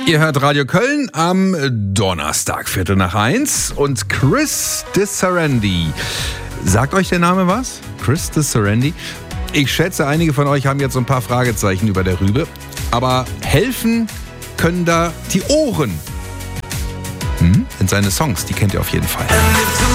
Ihr hört Radio Köln am Donnerstag, 1:15 und Chris DeSarandy. Sagt euch der Name was? Chris DeSarandy? Ich schätze, einige von euch haben jetzt so ein paar Fragezeichen über der Rübe. Aber helfen können da die Ohren. Denn seine Songs, die kennt ihr auf jeden Fall.